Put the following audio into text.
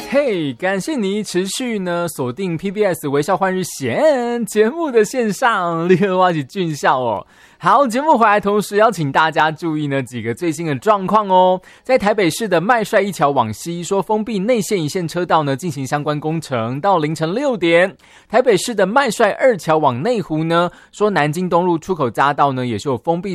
嘿，感谢你持续呢锁定 PBS 微笑换日线节目的线上，你好，我是俊孝哦。好，节目回来，同时邀请大家注意呢几个最新的状况哦。在台北市的麦帅一桥往西，说封闭内线一线车道呢进行相关工程，到凌晨6点。台北市的麦帅二桥往内湖呢，说南京东路出口匝道呢也是有封闭